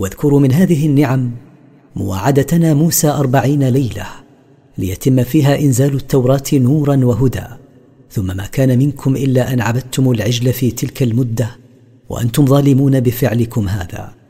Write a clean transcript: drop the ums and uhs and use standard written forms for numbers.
واذكروا من هذه النعم مواعدتنا موسى 40 ليلة ليتم فيها إنزال التوراة نورا وهدى، ثم ما كان منكم إلا أن عبدتم العجل في تلك المدة وأنتم ظالمون بفعلكم هذا.